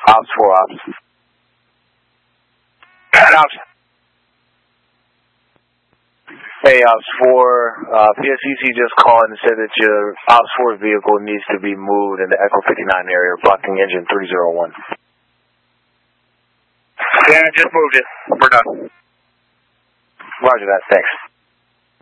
Ops 4 ops. Ops. Hey, Ops 4, PSCC just called and said that your Ops 4 vehicle needs to be moved in the Echo 59 area, blocking engine 301. Yeah, I just moved it. We're done. Roger that, thanks.